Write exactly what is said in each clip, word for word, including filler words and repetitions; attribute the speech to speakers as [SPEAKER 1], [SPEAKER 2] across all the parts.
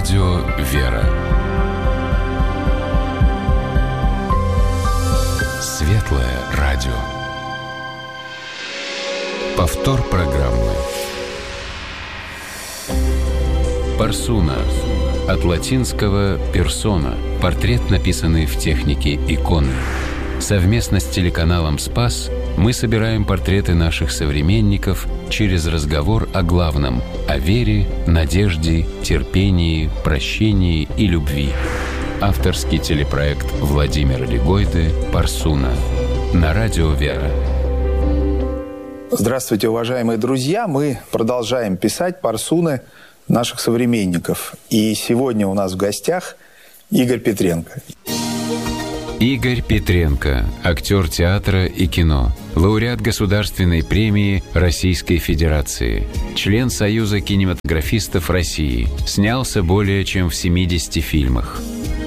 [SPEAKER 1] Радио «Вера». Светлое радио. Повтор программы. Парсуна. От латинского «персона». Портрет, написанный в технике иконы. Совместно с телеканалом «Спас» мы собираем портреты наших современников через разговор о главном – о вере, надежде, терпении, прощении и любви. Авторский телепроект Владимира Легойды «Парсуна» на радио «Вера».
[SPEAKER 2] Здравствуйте, уважаемые друзья! Мы продолжаем писать парсуны наших современников. И сегодня у нас в гостях Игорь Петренко.
[SPEAKER 1] Игорь Петренко, актер театра и кино, лауреат Государственной премии Российской Федерации, член Союза кинематографистов России, снялся более чем в семидесяти фильмах.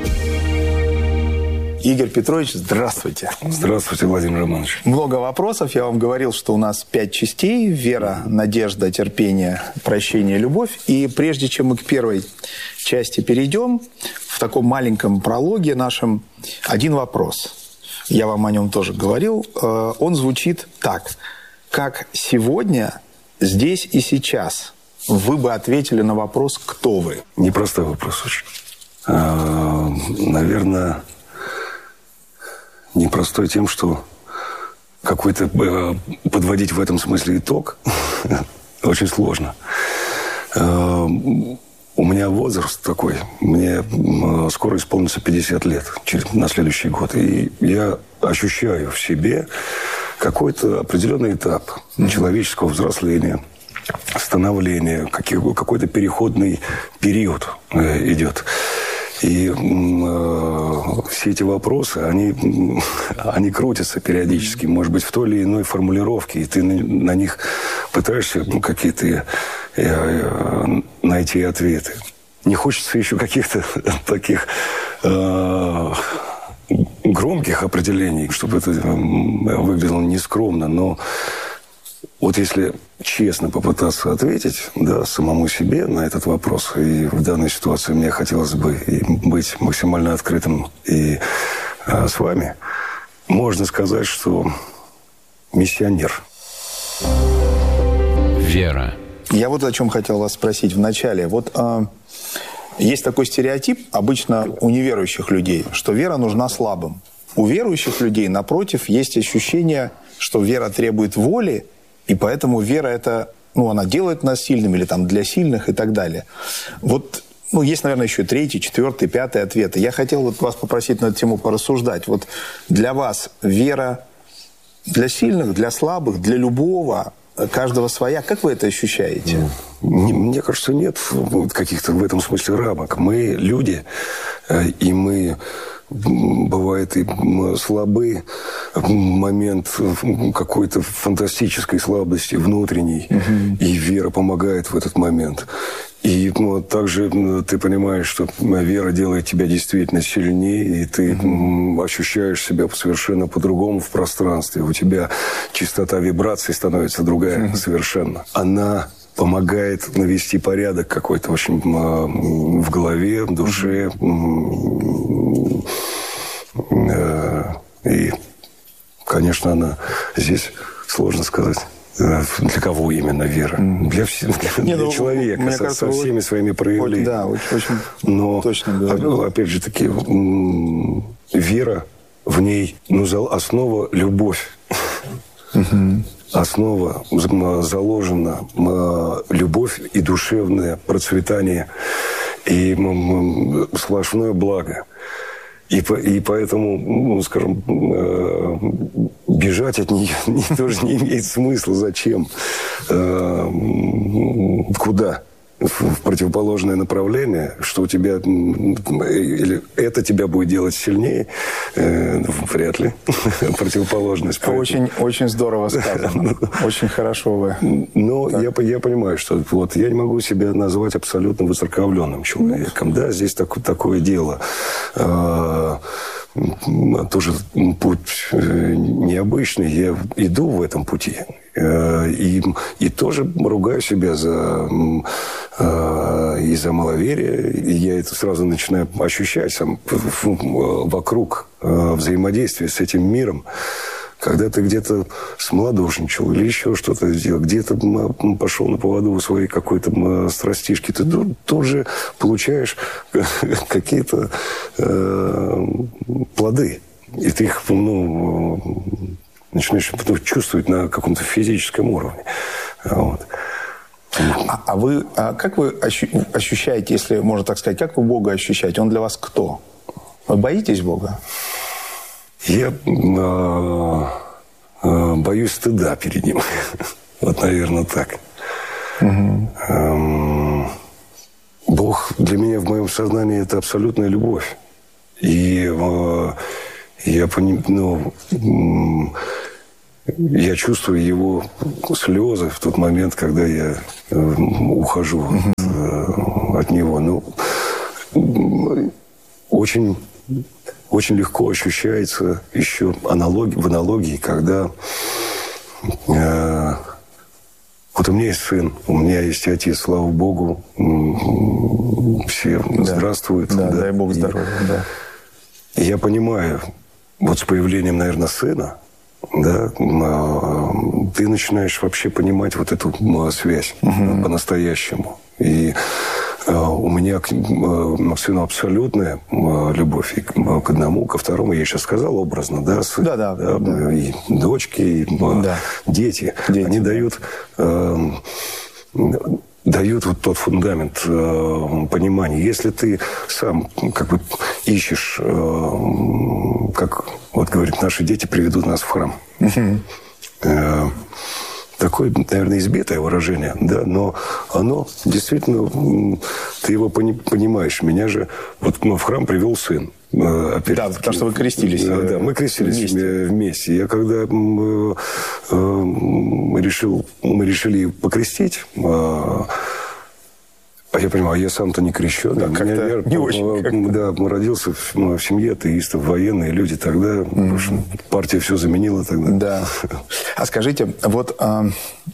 [SPEAKER 2] Игорь Петрович, здравствуйте.
[SPEAKER 3] Здравствуйте, Владимир Романович.
[SPEAKER 2] Много вопросов. Я вам говорил, что у нас пять частей. Вера, надежда, терпение, прощение, любовь. И прежде чем мы к первой части перейдем, в таком маленьком прологе нашем один вопрос. Я вам о нем тоже говорил. Он звучит так. Как сегодня, здесь и сейчас вы бы ответили на вопрос «Кто вы?»
[SPEAKER 3] Непростой вопрос очень. А, наверное... Непростой тем, что какой-то э, подводить в этом смысле итог очень сложно. Э, у меня возраст такой. Мне э, скоро исполнится пятьдесят лет через, на следующий год. И я ощущаю в себе какой-то определенный этап mm-hmm. человеческого взросления, становления, какой-то переходный период э, идет. И э, все эти вопросы, они, они крутятся периодически, может быть, в той или иной формулировке, и ты на, на них пытаешься ну, какие-то э, э, найти ответы. Не хочется еще каких-то таких э, громких определений, чтобы это выглядело нескромно, но вот если честно попытаться ответить, да, самому себе на этот вопрос, и в данной ситуации мне хотелось бы и быть максимально открытым и а, с вами, можно сказать, что миссионер.
[SPEAKER 1] Вера.
[SPEAKER 2] Я вот о чем хотел вас спросить в начале. Вот а, есть такой стереотип обычно у неверующих людей, что вера нужна слабым. У верующих людей, напротив, есть ощущение, что вера требует воли, и поэтому вера это, ну, она делает нас сильными, или там для сильных и так далее. Вот, ну, есть, наверное, еще третий, четвертый, пятый ответы. Я хотел вот вас попросить на эту тему порассуждать. Вот для вас вера для сильных, для слабых, для любого, каждого своя. Как вы это ощущаете?
[SPEAKER 3] Мне кажется, нет каких-то в этом смысле рамок. Мы люди, и мы... Бывает и слабы момент какой-то фантастической слабости внутренней, угу. и вера помогает в этот момент. И ну, также ты понимаешь, что вера делает тебя действительно сильнее, и ты угу. ощущаешь себя совершенно по-другому в пространстве. У тебя частота вибраций становится другая угу. совершенно. Она помогает навести порядок какой-то очень в голове, в душе. И, конечно, она здесь сложно сказать, для кого именно вера. Для, для, для ну, человека, со, кажется, со всеми своими проявлениями.
[SPEAKER 2] Да, очень, очень
[SPEAKER 3] Но,
[SPEAKER 2] точно говорю.
[SPEAKER 3] Опять же таки, вера, в ней ну, основа – любовь.
[SPEAKER 2] Угу.
[SPEAKER 3] Основа заложена любовь и душевное процветание, и сплошное благо. И, и поэтому, ну, скажем, бежать от нее тоже не имеет смысла. Зачем? Куда? В противоположное направление, что у тебя или это тебя будет делать сильнее, э, вряд ли. Противоположность.
[SPEAKER 2] Очень, очень здорово сказано. Очень хорошо вы.
[SPEAKER 3] Но я, я понимаю, что вот я не могу себя назвать абсолютно высокоомленным человеком. Да, здесь так, такое дело. А, тоже путь необычный. Я иду в этом пути. И, и тоже ругаю себя за, из-за маловерия, и я это сразу начинаю ощущать сам вокруг взаимодействия с этим миром. Когда ты где-то смолодушничал или еще что-то сделал, где-то пошел на поводу у своей какой-то страстишки, ты тут же получаешь какие-то э, плоды. И ты их ну, начинаешь чувствовать на каком-то физическом уровне. Вот.
[SPEAKER 2] А, а вы, а как вы ощущаете, если можно так сказать, как вы Бога ощущаете? Он для вас кто? Вы боитесь Бога?
[SPEAKER 3] Я э, э, боюсь стыда перед ним. Вот, наверное, так. Угу. Эм, Бог для меня в моем сознании – это абсолютная любовь. И э, я, ну, э, я чувствую его слезы в тот момент, когда я э, ухожу угу. от, э, от него. Ну, э, очень... Очень легко ощущается еще аналоги, в аналогии, когда э, вот у меня есть сын, у меня есть отец, слава Богу, все да. здравствуют.
[SPEAKER 2] Да, да, дай Бог здоровья, да.
[SPEAKER 3] И я понимаю, вот с появлением, наверное, сына, да, ты начинаешь вообще понимать вот эту связь угу. по-настоящему. И у меня к сыну абсолютная любовь и к одному, ко второму. Я сейчас сказал образно, да, сын,
[SPEAKER 2] да, да, да, да.
[SPEAKER 3] И дочки, и да. дети, дети. Они дают, э, дают вот тот фундамент э, понимания. Если ты сам как бы ищешь, э, как вот говорят, наши дети приведут нас в храм. Uh-huh. Э, Такое, наверное, избитое выражение, да, но оно действительно, ты его понимаешь. Меня же вот ну, в храм привел сын. Опять
[SPEAKER 2] да, потому что вы крестились.
[SPEAKER 3] Да, да мы крестились вместе. вместе. Я когда э, э, решил, мы решили покрестить, э, а я понимаю, я сам-то не крещеный.
[SPEAKER 2] Да, как-то я, не очень. Как-то.
[SPEAKER 3] Да, родился в, в семье атеистов, военные люди тогда. Mm-hmm. Партия все заменила тогда.
[SPEAKER 2] Да. А скажите, вот, а,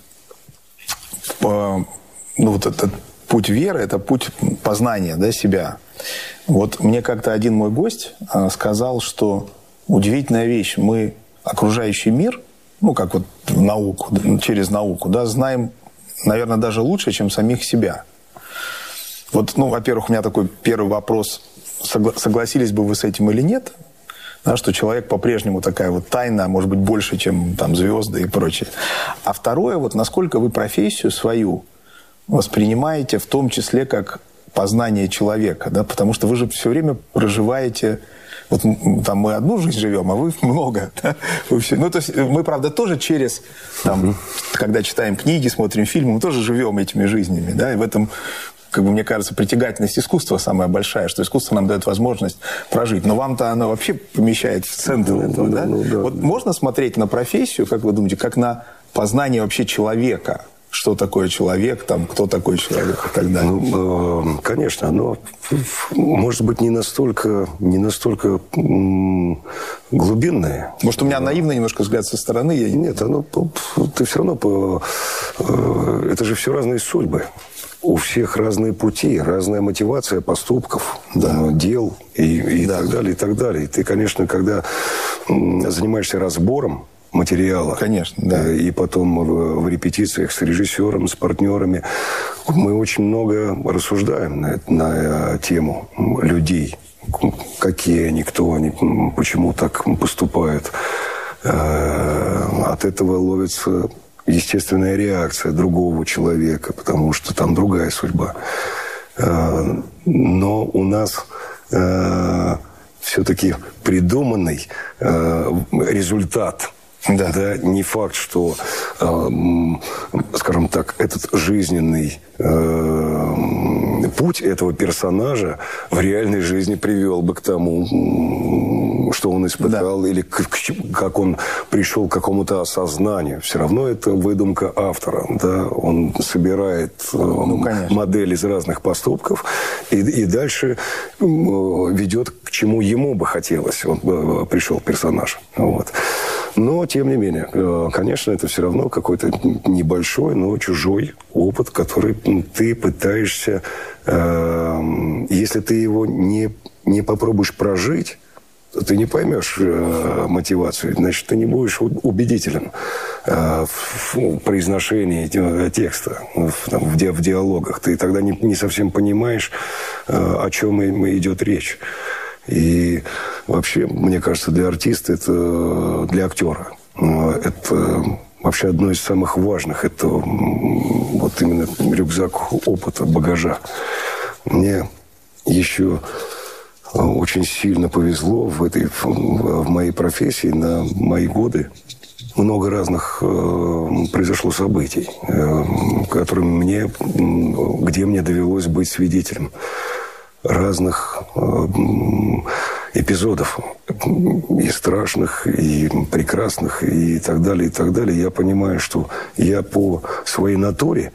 [SPEAKER 2] а, ну, вот этот путь веры, это путь познания, да, себя. Вот мне как-то один мой гость а, сказал, что удивительная вещь. Мы окружающий мир, ну, как вот науку, через науку, да, знаем, наверное, даже лучше, чем самих себя. Вот, ну, во-первых, у меня такой первый вопрос. Согла- согласились бы вы с этим или нет? Да, что человек по-прежнему такая вот тайна, может быть, больше, чем там звезды и прочее. А второе, вот насколько вы профессию свою воспринимаете в том числе как познание человека, да? Потому что вы же все время проживаете... Вот там мы одну жизнь живем, а вы много. Да? Вы все... Ну, то есть мы, правда, тоже через... Там, когда читаем книги, смотрим фильмы, мы тоже живем этими жизнями. Да? И в этом... Как бы, мне кажется, притягательность искусства самая большая, что искусство нам дает возможность прожить. Но вам-то оно вообще помещает в центр ну, этого, да? Ну, да? Вот да. Можно смотреть на профессию, как вы думаете, как на познание вообще человека? Что такое человек, там, кто такой человек и так далее?
[SPEAKER 3] Ну, э, конечно, оно может быть не настолько, не настолько м- глубинное.
[SPEAKER 2] Может, у меня наивный немножко взгляд со стороны? Я...
[SPEAKER 3] Нет, оно, ты все равно... По, э, это же все разные судьбы. У всех разные пути, разная мотивация поступков, да. дел и, и да. так далее, и так далее. И ты, конечно, когда занимаешься разбором материала,
[SPEAKER 2] конечно, да.
[SPEAKER 3] и потом в, в репетициях с режиссером, с партнерами, мы очень много рассуждаем на, на тему людей. Какие они, кто они, почему так поступают. От этого ловится... естественная реакция другого человека, потому что там другая судьба. Но у нас все-таки придуманный результат. Да. Да, не факт, что, скажем так, этот жизненный путь этого персонажа в реальной жизни привел бы к тому, что он испытал, да. или к, как он пришел к какому-то осознанию. Все равно это выдумка автора. Да? Он собирает ну, модель из разных поступков и, и дальше ведет к чему ему бы хотелось. Он пришел персонаж. Вот. Но, тем не менее, конечно, это все равно какой-то небольшой, но чужой опыт, который ты пытаешься... Если ты его не, не попробуешь прожить, то ты не поймешь мотивацию. Значит, ты не будешь убедителен в произношении текста, в диалогах. Ты тогда не, не совсем понимаешь, о чем идет речь. И вообще, мне кажется, для артиста, это для актера, это вообще одно из самых важных. Это вот именно рюкзак опыта, багажа. Мне еще очень сильно повезло в, этой, в моей профессии на мои годы. Много разных э, произошло событий, э, которым мне, где мне довелось быть свидетелем разных э, эпизодов, и страшных, и прекрасных, и так далее, и так далее. Я понимаю, что я по своей натуре,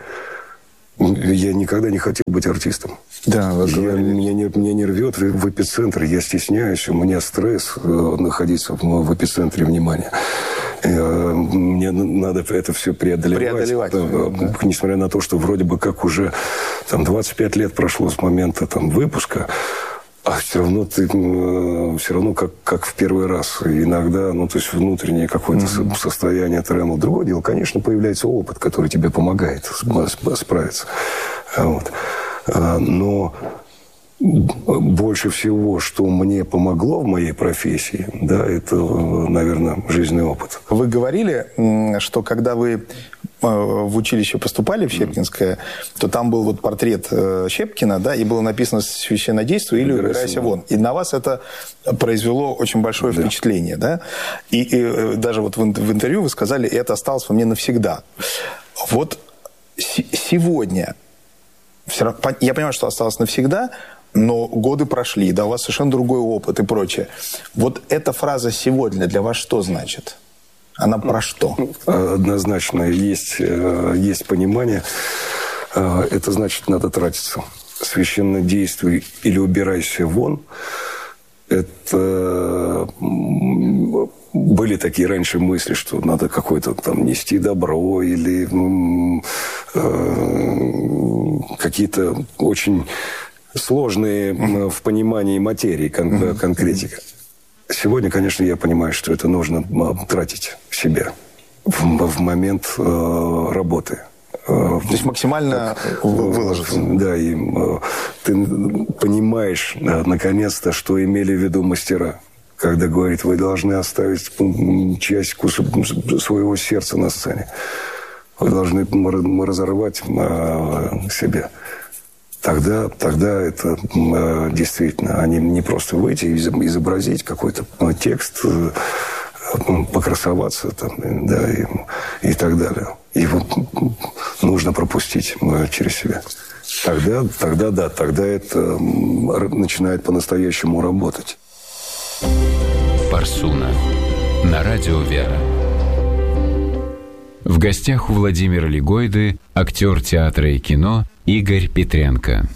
[SPEAKER 3] я никогда не хотел быть артистом.
[SPEAKER 2] Да,
[SPEAKER 3] я, меня, не, меня не рвет в, в эпицентре, я стесняюсь, у меня стресс э, находиться в, в эпицентре внимания. Э, мне надо это все преодолевать.
[SPEAKER 2] преодолевать
[SPEAKER 3] э, да. Несмотря на то, что вроде бы как уже там, двадцать пять лет прошло с момента там, выпуска, а все равно ты э, все равно как, как в первый раз. И иногда, ну, то есть внутреннее какое-то mm-hmm. состояние тремор. Другое дело, конечно, появляется опыт, который тебе помогает справиться. Вот. Но больше всего, что мне помогло в моей профессии, да, это, наверное, жизненный опыт.
[SPEAKER 2] Вы говорили, что когда вы в училище поступали, в Щепкинское, mm. то там был вот портрет Щепкина, да, и было написано «Священнодействуй или убирайся вон». И на вас это произвело очень большое да. впечатление, да? И, и даже вот в, в интервью вы сказали, это осталось во мне навсегда. Вот с- сегодня, я понимаю, что осталось навсегда, но годы прошли, да, у вас совершенно другой опыт и прочее. Вот эта фраза «сегодня» для вас что значит? Она про что?
[SPEAKER 3] Однозначно есть, есть понимание. Это значит, надо тратиться. Священнодействуй или убирайся вон. Это были такие раньше мысли, что надо какое-то там нести добро или э, какие-то очень сложные в понимании материи кон- конкретика. Сегодня, конечно, я понимаю, что это нужно тратить в себя в, в момент э, работы.
[SPEAKER 2] То есть максимально так, выложиться.
[SPEAKER 3] Да, и э, ты понимаешь, э, наконец-то, что имели в виду мастера, когда говорит, вы должны оставить часть своего сердца на сцене. Вы должны разорвать э, себя. Тогда, тогда это э, действительно, они не просто выйти и изобразить какой-то э, текст, э, покрасоваться там, да, и, и так далее. Его нужно пропустить э, через себя. Тогда, тогда, да, тогда это э, начинает по-настоящему работать.
[SPEAKER 1] Парсуна. На радио «Вера». В гостях у Владимира Лигойды актер театра и кино Игорь Петренко.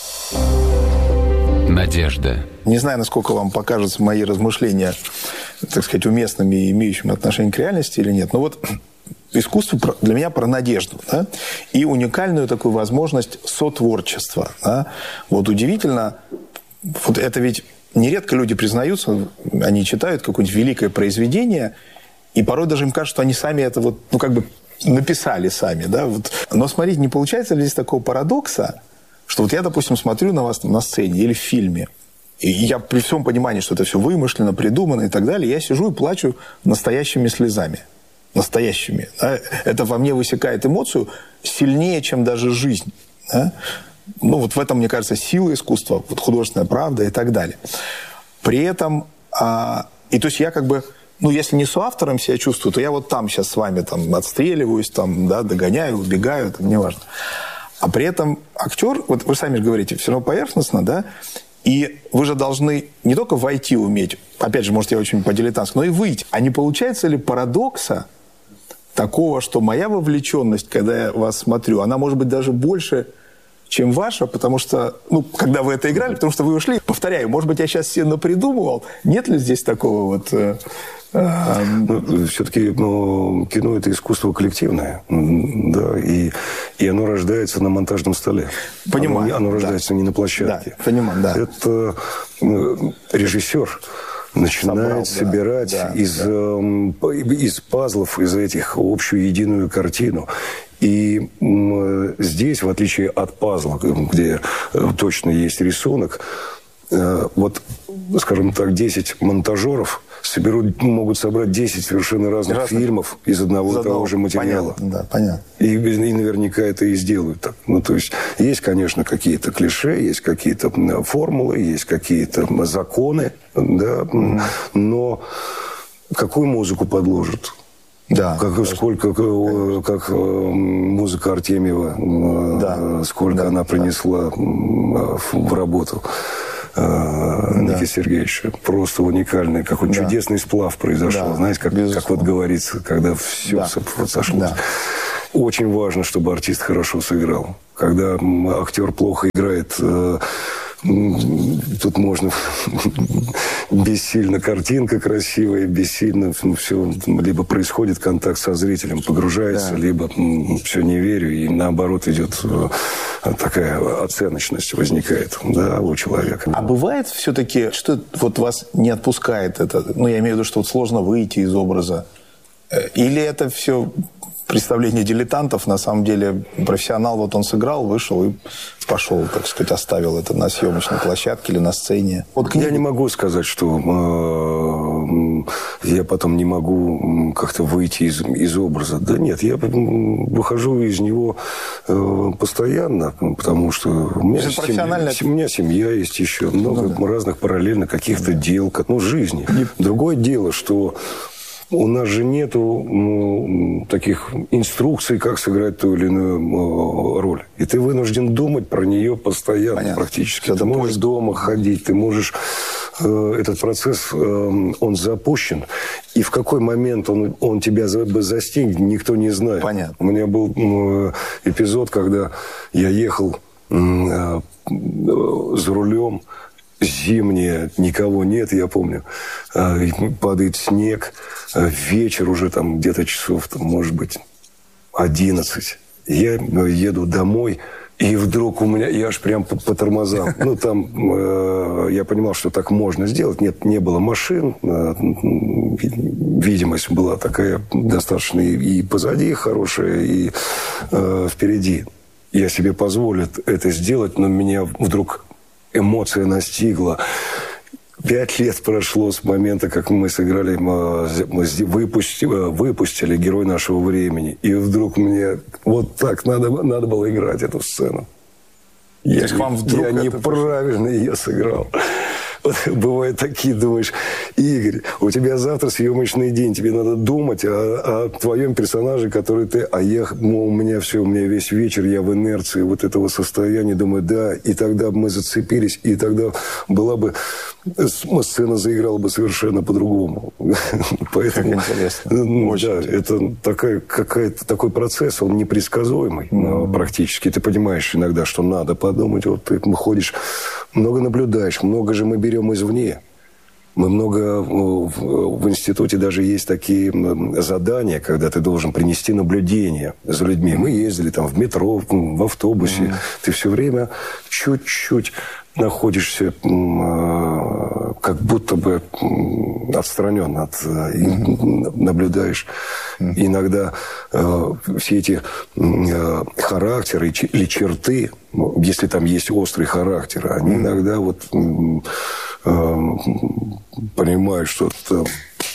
[SPEAKER 1] Надежда.
[SPEAKER 2] Не знаю, насколько вам покажутся мои размышления, так сказать, уместными и имеющими отношение к реальности или нет. Но вот искусство для меня про надежду, да? И уникальную такую возможность сотворчества. Да? Вот удивительно, вот это ведь нередко люди признаются, они читают какое-нибудь великое произведение, и порой даже им кажется, что они сами это вот, ну, как бы написали сами, да, вот. Но смотрите, не получается ли здесь такого парадокса, что вот я, допустим, смотрю на вас там, на сцене или в фильме, и я при всем понимании, что это все вымышленно, придумано и так далее, я сижу и плачу настоящими слезами. Настоящими. Да? Это во мне высекает эмоцию сильнее, чем даже жизнь. Да? Ну, вот в этом, мне кажется, сила искусства, вот художественная правда и так далее. При этом, а, и то есть я как бы, ну, если не соавтором себя чувствую, то я вот там сейчас с вами там отстреливаюсь, там, да, догоняю, убегаю, там, неважно. А при этом актер, вот вы сами же говорите, все равно поверхностно, да, и вы же должны не только войти уметь, опять же, может, я очень по-дилетантски, но и выйти. А не получается ли парадокса такого, что моя вовлеченность, когда я вас смотрю, она может быть даже больше, чем ваша, потому что, ну, когда вы это играли, потому что вы ушли, повторяю, может быть, я сейчас себе напридумывал, нет ли здесь такого вот...
[SPEAKER 3] Ну, все-таки ну, кино – это искусство коллективное, да, и, и оно рождается на монтажном столе.
[SPEAKER 2] Понимаю.
[SPEAKER 3] Оно, оно рождается да. не на площадке.
[SPEAKER 2] Да, понимаю, да.
[SPEAKER 3] Это режиссер начинает Собрал, собирать да, из, да. Э, из пазлов, из этих, общую единую картину. И э, здесь, в отличие от пазла, где э, точно есть рисунок, э, вот, скажем так, десять монтажеров соберут, могут собрать десять совершенно разных Разных. фильмов из одного и того же материала.
[SPEAKER 2] Понятно, да, понятно.
[SPEAKER 3] И, и наверняка это и сделают так. Ну, то есть, есть, конечно, какие-то клише, есть какие-то формулы, есть какие-то законы, да, mm. но какую музыку подложат?
[SPEAKER 2] Да,
[SPEAKER 3] как, сколько, конечно. как музыка Артемьева, да. сколько да, она принесла да. в работу. Никиты да. Сергеевича. Просто уникальный, какой да. чудесный сплав произошел. Да. Знаете, как, как вот говорится, когда все да. сошлось. Да. Очень важно, чтобы артист хорошо сыграл. Когда актер плохо играет, тут можно бессильно картинка красивая, бессильно все, либо происходит контакт со зрителем, погружается, да. либо все не верю, и наоборот идет такая оценочность возникает, да, у человека.
[SPEAKER 2] А бывает все-таки, что вот вас не отпускает это, ну, я имею в виду, что вот сложно выйти из образа, или это все представление дилетантов, на самом деле профессионал, вот он сыграл, вышел и пошел, так сказать, оставил это на съемочной площадке или на сцене. Вот книга... Я
[SPEAKER 3] не могу сказать, что э, я потом не могу как-то выйти из, из образа. Да нет, я выхожу из него э, постоянно, потому что у меня,
[SPEAKER 2] профессионально...
[SPEAKER 3] семья, у меня семья есть еще, много ну, да. разных параллельно каких-то да. дел, ну, жизни. Не... Другое дело, что у нас же нету ну, таких инструкций, как сыграть ту или иную роль. И ты вынужден думать про нее постоянно. Понятно. Практически. Ты можешь поиск. дома ходить, ты можешь... Э, этот процесс, э, он запущен. И в какой момент он, он тебя застигнет, никто не знает.
[SPEAKER 2] Понятно.
[SPEAKER 3] У меня был э, эпизод, когда я ехал э, за рулем, зимнее, никого нет, я помню. Падает снег. Вечер уже там где-то часов, там, может быть, одиннадцать. Я еду домой, и вдруг у меня... Я аж прям по, по тормозам. Ну, там э, я понимал, что так можно сделать. Нет, не было машин. Э, видимость была такая достаточно и, и позади хорошая, и э, впереди. Я себе позволю это сделать, но меня вдруг... эмоция настигла. Пять лет прошло с момента, как мы сыграли, мы выпустили, выпустили «Герой нашего времени». И вдруг мне вот так надо, надо было играть эту сцену. Я,
[SPEAKER 2] То есть вам вдруг
[SPEAKER 3] я неправильно ее сыграл. Бывают такие, думаешь, Игорь, у тебя завтра съемочный день, тебе надо думать о, о твоем персонаже, который ты... А я, ну, у меня все, у меня весь вечер, я в инерции вот этого состояния, думаю, да, и тогда бы мы зацепились, и тогда была бы... Сцена заиграла бы совершенно по-другому. Поэтому,
[SPEAKER 2] как интересно. Очень
[SPEAKER 3] да, это такая, какая-то, такой процесс, он непредсказуемый mm-hmm. практически. Ты понимаешь иногда, что надо подумать. Вот ты ходишь, много наблюдаешь, много же мы берем извне. Мы много в, в институте даже есть такие задания, когда ты должен принести наблюдение за людьми. Мы ездили там в метро, в автобусе. Mm-hmm. Ты все время чуть-чуть находишься как будто бы отстранен от... Mm-hmm. наблюдаешь. Mm-hmm. Иногда э, все эти э, характеры или черты, если там есть острый характер, они mm-hmm. иногда вот э, понимают, что там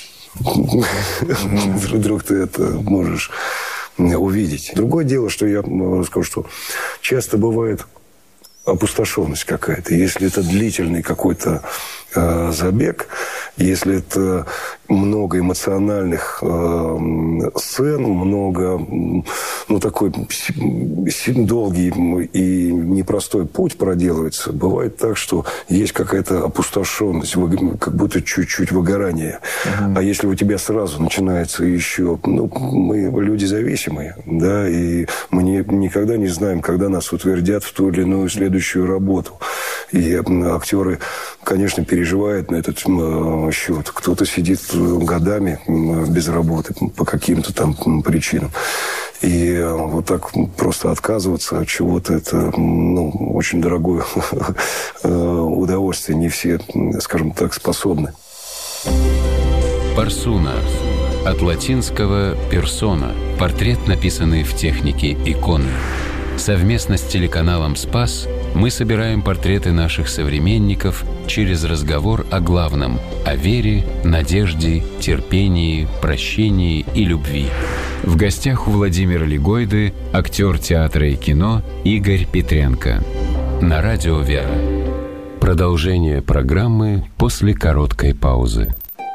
[SPEAKER 3] mm-hmm. вдруг ты это можешь увидеть. Другое дело, что я скажу, что часто бывает опустошенность какая-то. Если это длительный какой-то э, забег, если это много эмоциональных э, сцен, много, ну, такой долгий и непростой путь проделывается, бывает так, что есть какая-то опустошенность, как будто чуть-чуть выгорание. Uh-huh. А если у тебя сразу начинается еще... Ну, мы люди зависимые, да, и мы не, никогда не знаем, когда нас утвердят в ту или иную следующую работу. И актеры, конечно, переживают на этот счет. Кто-то сидит годами без работы по каким-то там причинам. И вот так просто отказываться от чего-то, это, ну, очень дорогое удовольствие. Не все, скажем так, способны.
[SPEAKER 1] Парсуна. От латинского «персона» – портрет, написанный в технике иконы. Совместно с телеканалом «Спас» мы собираем портреты наших современников через разговор о главном – о вере, надежде, терпении, прощении и любви. В гостях у Владимира Лигойды актер театра и кино Игорь Петренко. На радио «Вера». Продолжение программы после короткой паузы.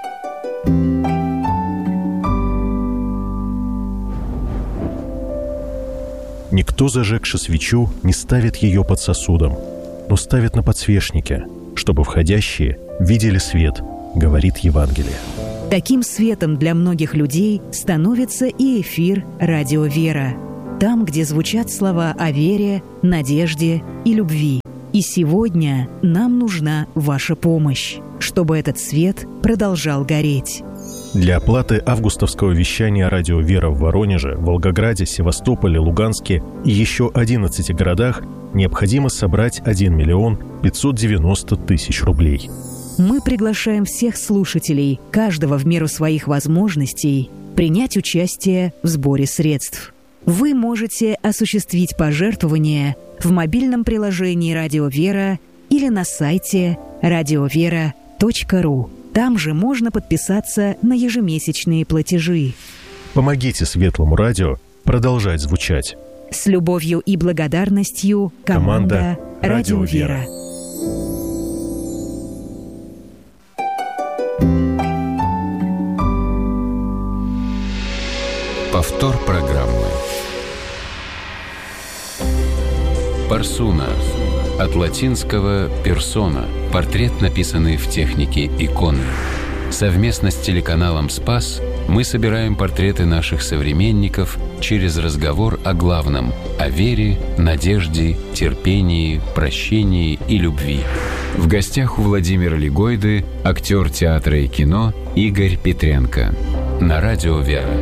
[SPEAKER 4] Никто, зажегши свечу, не ставит ее под сосудом, но ставит на подсвечнике, чтобы входящие видели свет, говорит Евангелие.
[SPEAKER 5] Таким светом для многих людей становится и эфир «Радио Вера». Там, где звучат слова о вере, надежде и любви. И сегодня нам нужна ваша помощь, чтобы этот свет продолжал гореть.
[SPEAKER 4] Для оплаты августовского вещания «Радио Вера» в Воронеже, Волгограде, Севастополе, Луганске и еще одиннадцати городах необходимо собрать один миллион пятьсот девяносто тысяч рублей.
[SPEAKER 5] Мы приглашаем всех слушателей, каждого в меру своих возможностей, принять участие в сборе средств. Вы можете осуществить пожертвования в мобильном приложении «Радио Вера» или на сайте радиовера точка ру. Там же можно подписаться на ежемесячные платежи.
[SPEAKER 4] Помогите Светлому радио продолжать звучать.
[SPEAKER 5] С любовью и благодарностью, команда, команда «Радио Вера».
[SPEAKER 1] Повтор программы. Парсуна. От латинского «персона» – портрет, написанный в технике иконы. Совместно с телеканалом «Спас» мы собираем портреты наших современников через разговор о главном – о вере, надежде, терпении, прощении и любви. В гостях у Владимира Лигойды актер театра и кино Игорь Петренко. На радио «Вера».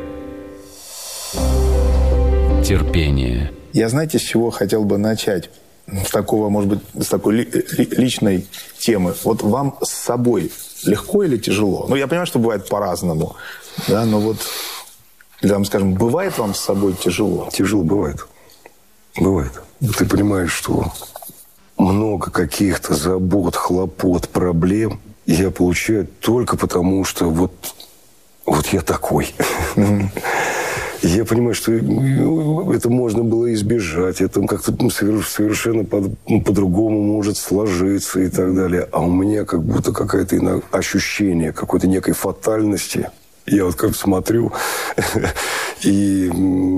[SPEAKER 1] Терпение.
[SPEAKER 2] Я, знаете, с чего хотел бы начать? С такого, может быть, с такой ли, ли, личной темы. Вот вам с собой легко или тяжело? Ну, я понимаю, что бывает по-разному, да, но вот, там, скажем, бывает вам с собой тяжело?
[SPEAKER 3] Тяжело бывает. Бывает. Ты понимаешь, что много каких-то забот, хлопот, проблем я получаю только потому, что вот, вот я такой. Я понимаю, что это можно было избежать, это как-то совершенно по- по-другому может сложиться и так далее. А у меня как будто какое-то ощущение какой-то некой фатальности. Я вот как смотрю и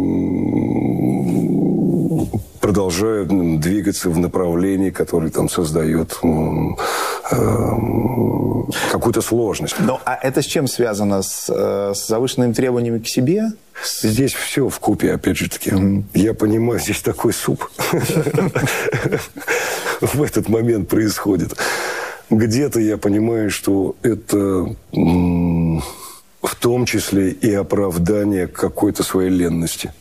[SPEAKER 3] продолжаю двигаться в направлении, которое там создает какую-то сложность.
[SPEAKER 2] Ну, а это с чем связано? С, с завышенными требованиями к себе?
[SPEAKER 3] Здесь все вкупе, опять же таки. Mm-hmm. Я понимаю, здесь такой суп в этот момент происходит. Где-то я понимаю, что это в том числе и оправдание какой-то своей ленности.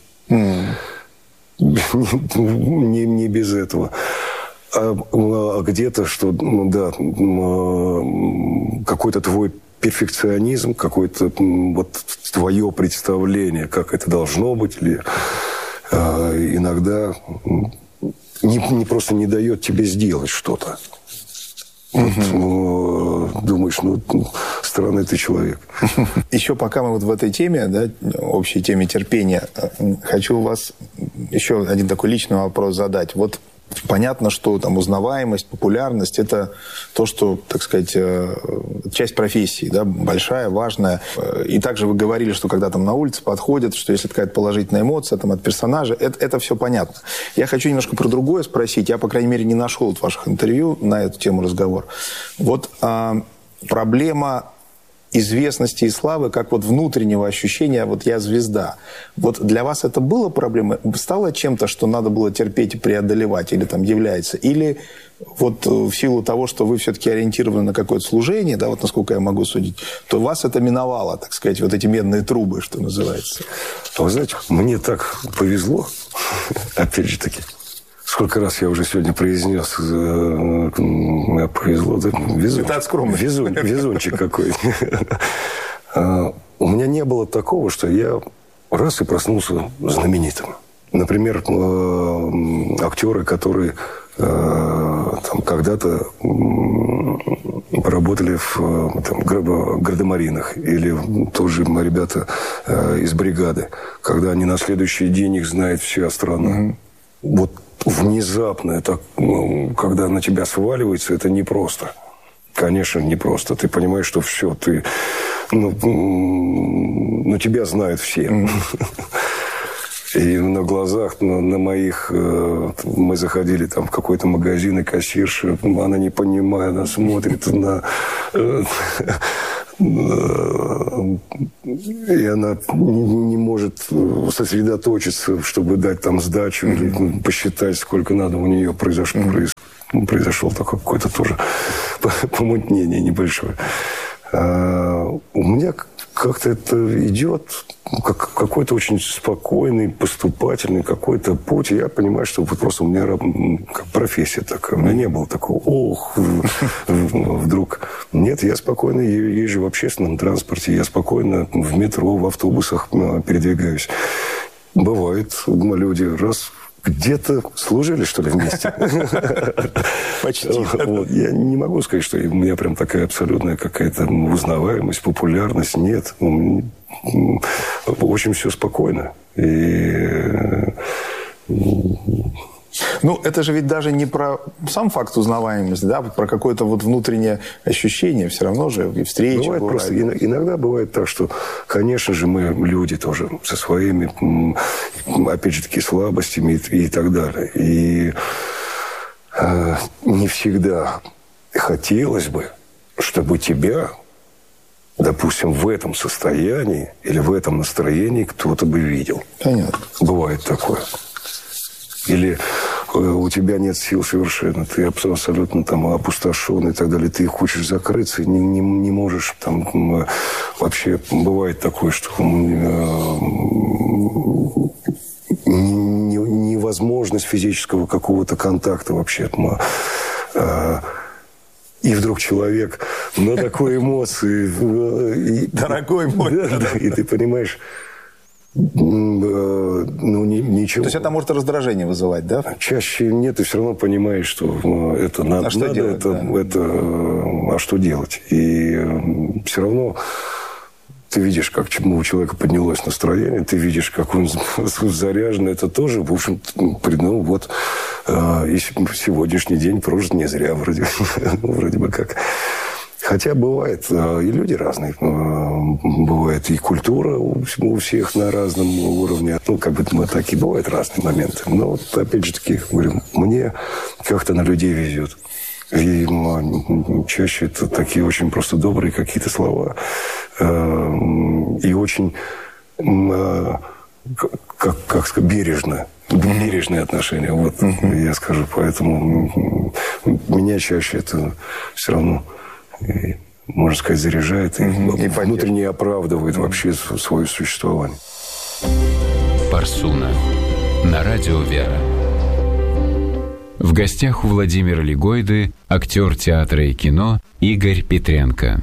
[SPEAKER 3] Не, не без этого. А, а где-то, что, да, какой-то твой перфекционизм, какое-то вот твое представление, как это должно быть, или а, иногда не, не просто не дает тебе сделать что-то. Вот, ну, думаешь, ну, странный ты человек.
[SPEAKER 2] Еще пока мы вот в этой теме, да, общей теме терпения, хочу у вас еще один такой личный вопрос задать. Вот понятно, что там узнаваемость, популярность – это то, что, так сказать, часть профессии, да, большая, важная. И также вы говорили, что когда там на улице подходят, что если какая-то положительная эмоция там, от персонажа, это, это все понятно. Я хочу немножко про другое спросить. Я, по крайней мере, не нашел в ваших интервью на эту тему разговор. Вот а, проблема известности и славы, как вот внутреннего ощущения, вот я звезда. Вот для вас это было проблемой? Стало чем-то, что надо было терпеть и преодолевать, или там является? Или вот в силу того, что вы все-таки ориентированы на какое-то служение, да, вот насколько я могу судить, то вас это миновало, так сказать, вот эти медные трубы, что называется?
[SPEAKER 3] Вы знаете, мне так повезло, опять же таки. Сколько раз я уже сегодня произнес, мне повезло, да, везун, везун, везунчик какой. У меня не было такого, что я раз и проснулся знаменитым. Например, актеры, которые там когда-то поработали в там, гардемаринах, или тоже ребята из бригады, когда они на следующий день их знает вся страна. Mm-hmm. Вот внезапно, это, когда на тебя сваливается, это непросто. Конечно, непросто. Ты понимаешь, что все, ты... Ну, ну тебя знают все. Mm-hmm. И на глазах, на, на моих... Э, мы заходили там в какой-то магазин, и кассирша, она не понимает, она смотрит на... Э, и она не может сосредоточиться, чтобы дать там сдачу, mm-hmm. или посчитать, сколько надо. У нее произошло, mm-hmm. произошел такое какое-то тоже помутнение небольшое. А у меня как-то это идет как какой-то очень спокойный, поступательный какой-то путь. И я понимаю, что вот просто у меня как профессия такая. У меня не было такого, ох, вдруг. Нет, я спокойно езжу в общественном транспорте, я спокойно в метро, в автобусах передвигаюсь. Бывает, люди раз... Где-то служили, что ли, вместе?
[SPEAKER 2] Почти.
[SPEAKER 3] Вот. Я не могу сказать, что у меня прям такая абсолютная какая-то узнаваемость, популярность. Нет. Очень все спокойно. И...
[SPEAKER 2] Ну, это же ведь даже не про сам факт узнаваемости, да, про какое-то вот внутреннее ощущение. Все равно же и встречи
[SPEAKER 3] бывает.
[SPEAKER 2] Бывает
[SPEAKER 3] просто, иногда бывает так, что, конечно же, мы люди тоже со своими, опять же таки, слабостями и, и так далее. И э, не всегда хотелось бы, чтобы тебя, допустим, в этом состоянии или в этом настроении кто-то бы видел.
[SPEAKER 2] Понятно.
[SPEAKER 3] Бывает такое. Или у тебя нет сил совершенно, ты абсолютно там опустошен и так далее, ты хочешь закрыться и не, не, не можешь там... Вообще бывает такое, что невозможность физического какого-то контакта вообще. И вдруг человек на такой эмоции...
[SPEAKER 2] Дорогой мой.
[SPEAKER 3] И ты понимаешь... Ну, ничего.
[SPEAKER 2] То есть это может раздражение вызывать, да?
[SPEAKER 3] Чаще нет, ты все равно понимаешь, что это надо,
[SPEAKER 2] а что
[SPEAKER 3] надо
[SPEAKER 2] делать,
[SPEAKER 3] это,
[SPEAKER 2] да.
[SPEAKER 3] это, а что делать? И все равно ты видишь, как у человека поднялось настроение, ты видишь, как он заряжен, это тоже, в общем, ну вот, и сегодняшний день прожит не зря, вроде, вроде бы как. Хотя бывает, и люди разные. Бывает и культура у всех на разном уровне. Ну, как бы так и бывают разные моменты. Но вот, опять же таки, говорю, мне как-то на людей везет. И чаще это такие очень просто добрые какие-то слова. И очень, как, как сказать, бережно. Бережные отношения. Вот, uh-huh. я скажу. Поэтому меня чаще это все равно... И, можно сказать, заряжает и, и внутренне оправдывает вообще свое существование.
[SPEAKER 1] Парсуна. На радио «Вера». В гостях у Владимира Лигойды актер театра и кино Игорь Петренко.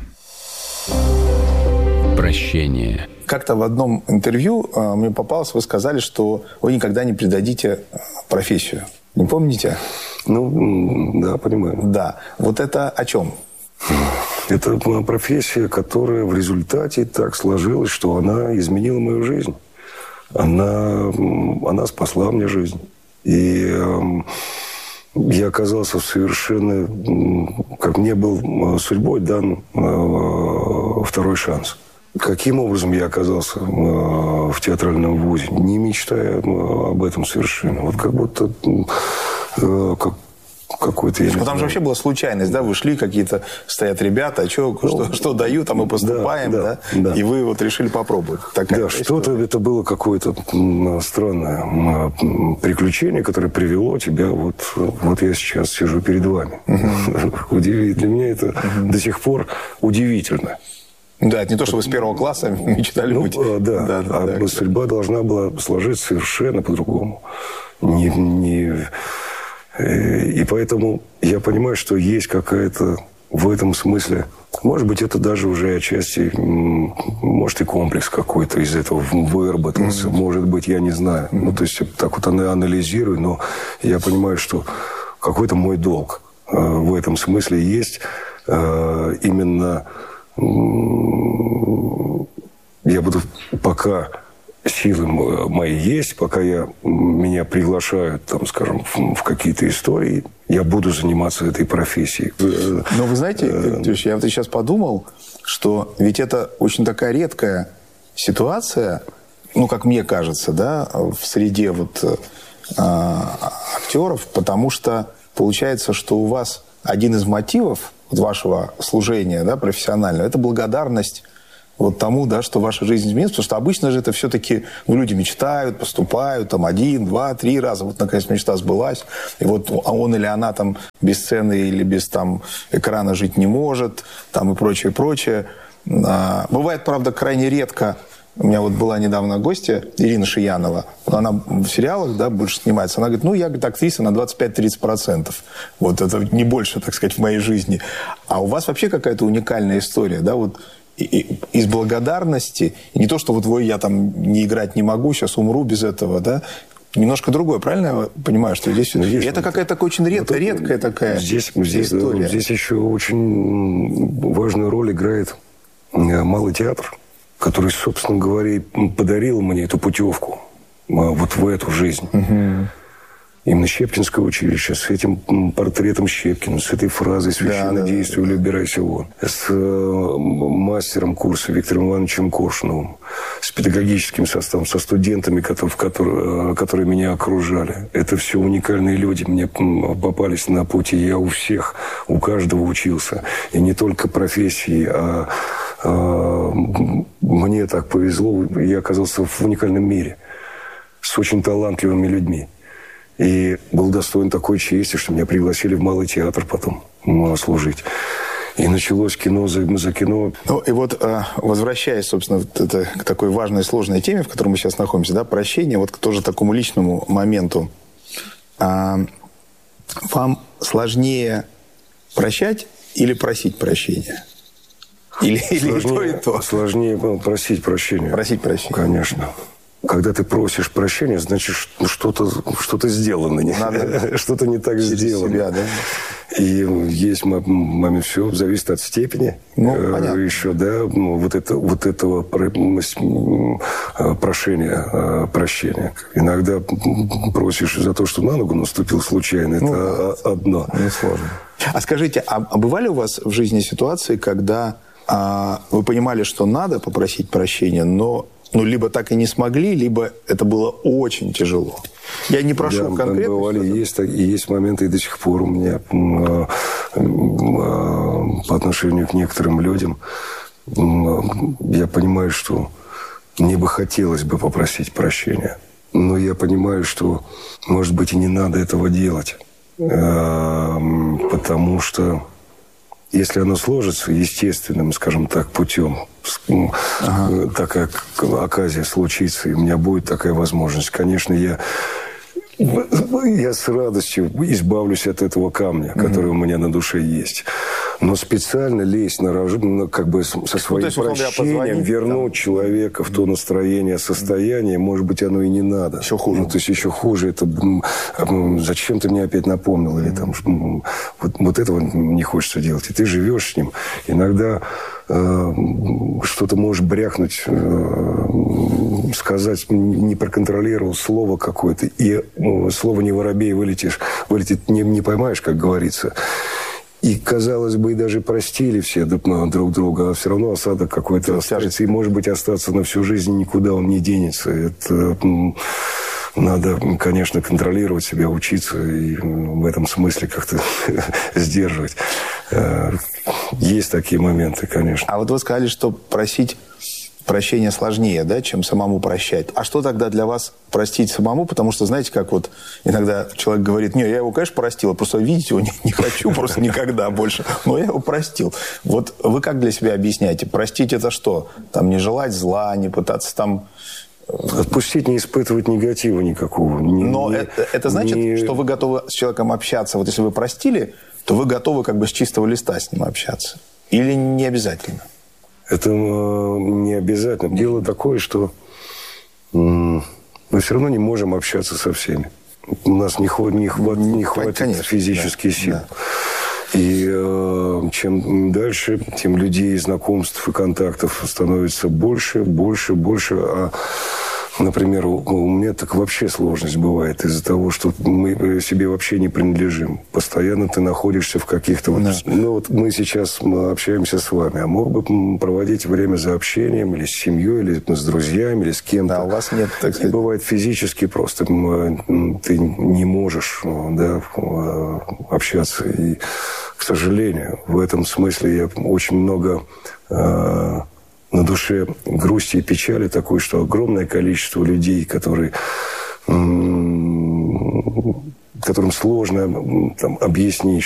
[SPEAKER 1] Прощение.
[SPEAKER 2] Как-то в одном интервью э, мне попалось, вы сказали, что вы никогда не предадите профессию. Не помните?
[SPEAKER 3] Ну, да, понимаю.
[SPEAKER 2] Да. Вот это о чем?
[SPEAKER 3] Это профессия, которая в результате так сложилась, что она изменила мою жизнь. Она, она спасла мне жизнь. И э, я оказался в совершенно... Как мне был судьбой дан э, второй шанс. Каким образом я оказался э, в театральном вузе? Не мечтая об этом совершенно. Вот как будто... Э, как какой-то...
[SPEAKER 2] Ну, там же вообще была случайность, да? Вы шли, какие-то стоят ребята, а что, ну, что, что дают, а мы поступаем, да, да, да? И вы вот решили попробовать. Такая
[SPEAKER 3] да, что-то это было какое-то странное приключение, которое привело тебя, вот, вот я сейчас сижу перед вами. Uh-huh. Для меня это uh-huh. до сих пор удивительно.
[SPEAKER 2] Да, это не то, что вы с первого класса мечтали
[SPEAKER 3] ну,
[SPEAKER 2] быть.
[SPEAKER 3] Да, да, да, а да, судьба да. должна была сложиться совершенно по-другому. Не, не... И поэтому я понимаю, что есть какая-то в этом смысле, может быть, это даже уже отчасти, может, и комплекс какой-то из этого выработался. Mm-hmm. Может быть, я не знаю. Mm-hmm. Ну, то есть, так вот анализирую, но я понимаю, что какой-то мой долг э, в этом смысле есть. Э, именно э, я буду пока... Силы мои есть, пока я, меня приглашают, там, скажем, в, в какие-то истории, я буду заниматься этой профессией.
[SPEAKER 2] Но вы знаете, я вот сейчас подумал, что ведь это очень такая редкая ситуация, ну, как мне кажется, да, в среде вот а, актеров, потому что получается, что у вас один из мотивов вот вашего служения, да, профессионального, это благодарность вот тому, да, что ваша жизнь изменится, потому что обычно же это все-таки, ну, люди мечтают, поступают, там, один, два, три раза, вот, наконец, мечта сбылась, и вот он или она там без сцены или без там экрана жить не может, там, и прочее, прочее. А, бывает, правда, крайне редко. У меня вот была недавно гостья, Ирина Шиянова, она в сериалах, да, больше снимается, она говорит, ну, я, говорит, актриса на двадцать пять-тридцать процентов, вот, это не больше, так сказать, в моей жизни. А у вас вообще какая-то уникальная история, да, вот, И, из благодарности, и не то, что вот вы, я там не играть не могу, сейчас умру без этого, да, немножко другое, правильно я понимаю, что здесь... Ну, есть, это какая-то такая очень ред, вот, редкая такая
[SPEAKER 3] здесь, здесь, история. Здесь еще очень важную роль играет малый театр, который, собственно говоря, подарил мне эту путевку вот в эту жизнь. Угу. Именно Щепкинское училище, с этим портретом Щепкина, с этой фразой «Священное да, действие, да, да. убирайся вон», с э, мастером курса Виктором Ивановичем Коршуновым, с педагогическим составом, со студентами, которые, которые, которые меня окружали. Это все уникальные люди. Мне попались на пути. Я у всех, у каждого учился. И не только профессии, а, а мне так повезло. Я оказался в уникальном мире с очень талантливыми людьми. И был достоин такой чести, что меня пригласили в Малый театр потом служить. И началось кино за, за кино.
[SPEAKER 2] Ну, и вот, возвращаясь, собственно, вот это, к такой важной, сложной теме, в которой мы сейчас находимся, да, прощение, вот к тоже такому личному моменту. А, вам сложнее прощать или просить прощения? Или, или
[SPEAKER 3] сложнее,
[SPEAKER 2] и то, и то?
[SPEAKER 3] Сложнее просить прощения.
[SPEAKER 2] Просить прощения.
[SPEAKER 3] Конечно. Когда ты просишь прощения, значит, что-то, что-то сделано. Надо что-то не так сделано. Себя, да? И есть момент, все зависит от степени. Ну, понятно. Еще, да, вот, это, вот этого прошения, прощения. Иногда просишь за то, что на ногу наступил случайно. Ну, это одно.
[SPEAKER 2] Не сложно. А скажите, а, а бывали у вас в жизни ситуации, когда а, вы понимали, что надо попросить прощения, но ну, либо так и не смогли, либо это было очень тяжело? Я не прошу да, конкретно.
[SPEAKER 3] Бывали, есть, и есть моменты, и до сих пор у меня по отношению к некоторым людям я понимаю, что мне бы хотелось бы попросить прощения. Но я понимаю, что, может быть, и не надо этого делать. Потому что если оно сложится естественным, скажем так, путем, ага. такая оказия случится, и у меня будет такая возможность, конечно, я, я с радостью избавлюсь от этого камня, mm-hmm. который у меня на душе есть. Но специально лезть на рожу, как бы со своим ну, прощением вернуть там... человека в то настроение, состояние, может быть, оно и не надо.
[SPEAKER 2] Еще хуже.
[SPEAKER 3] Ну, то есть еще хуже. Это зачем ты мне опять напомнил? Или там вот, вот этого не хочется делать. И ты живешь с ним. Иногда э, что-то можешь брякнуть, э, сказать, не проконтролировал слово какое-то, и ну, слово не воробей вылетишь, вылетит, не, не поймаешь, как говорится. И, казалось бы, и даже простили все друг друга, а все равно осадок какой-то остается. И, может быть, остаться на всю жизнь, никуда он не денется. Это, надо, конечно, контролировать себя, учиться и в этом смысле как-то сдерживать. Есть такие моменты, конечно.
[SPEAKER 2] А вот вы сказали, что просить прощения сложнее, да, чем самому прощать. А что тогда для вас простить самому? Потому что, знаете, как вот иногда человек говорит, не, я его, конечно, простил, просто видеть его не, не хочу просто никогда больше, но я его простил. Вот вы как для себя объясняете? Простить это что? Там не желать зла, не пытаться там...
[SPEAKER 3] Отпустить, не испытывать негатива никакого. Не,
[SPEAKER 2] но
[SPEAKER 3] не,
[SPEAKER 2] это, это значит,
[SPEAKER 3] не...
[SPEAKER 2] что вы готовы с человеком общаться. Вот если вы простили, то вы готовы как бы с чистого листа с ним общаться. Или не обязательно?
[SPEAKER 3] Это не обязательно. Дело такое, что мы все равно не можем общаться со всеми. У нас не, хват, не, хват, не хватит Конечно, физических да, сил. Да. И э, чем дальше, тем людей, знакомств и контактов становится больше, больше, больше. А, например, у, у меня так вообще сложность бывает из-за того, что мы себе вообще не принадлежим. Постоянно ты находишься в каких-то... Вот, да. Ну, вот мы сейчас мы общаемся с вами, а мог бы проводить время за общением или с семьей, или с друзьями, или с кем-то.
[SPEAKER 2] Да, у вас нет... Так сказать...
[SPEAKER 3] Бывает физически просто ты не можешь, да, общаться. И, к сожалению, в этом смысле я очень много... на душе грусти и печали такой, что огромное количество людей, которые, которым сложно там, объяснить,